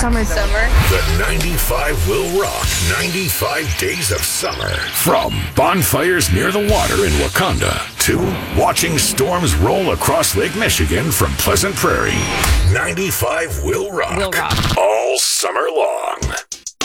Summer. The 95 will rock 95 days of summer. From bonfires near the water in Wakanda to watching storms roll across Lake Michigan from Pleasant Prairie. 95 will rock. Will rock. All summer long.